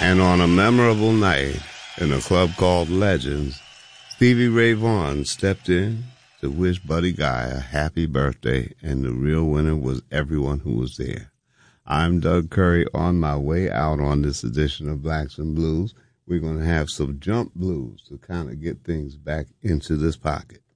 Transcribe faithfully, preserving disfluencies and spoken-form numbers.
And on a memorable night in a club called Legends, Stevie Ray Vaughan stepped in to wish Buddy Guy a happy birthday, and the real winner was everyone who was there. I'm Doug Curry on my way out on this edition of Blacks and Blues. We're going to have some jump blues to kind of get things back into this pocket.